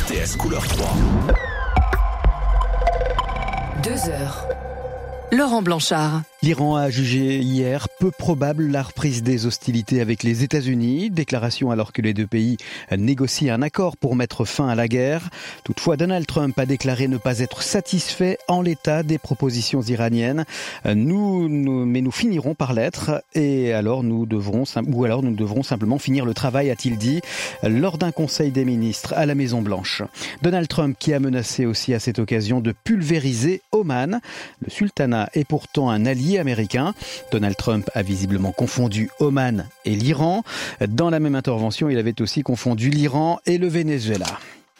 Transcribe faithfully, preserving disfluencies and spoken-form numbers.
R T S couleur trois. Deux heures. Laurent Blanchard. L'Iran a jugé hier peu probable la reprise des hostilités avec les États-Unis. Déclaration alors que les deux pays négocient un accord pour mettre fin à la guerre. Toutefois, Donald Trump a déclaré ne pas être satisfait en l'état des propositions iraniennes. Nous, nous mais nous finirons par l'être et alors nous devrons, ou alors nous devrons simplement finir le travail, a-t-il dit, lors d'un conseil des ministres à la Maison-Blanche. Donald Trump qui a menacé aussi à cette occasion de pulvériser Oman. Le sultanat est pourtant un allié américain. Donald Trump a visiblement confondu Oman et l'Iran. Dans la même intervention, il avait aussi confondu l'Iran et le Venezuela.